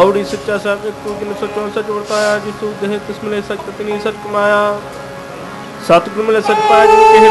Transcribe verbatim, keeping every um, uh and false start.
बावड़ी सच्चा साहब एक तू जिन सचो सच वर्ताया जिस तू देह तिस मिले सच तिनी सच कमाया। सतगुर मिले सच पाया जिन के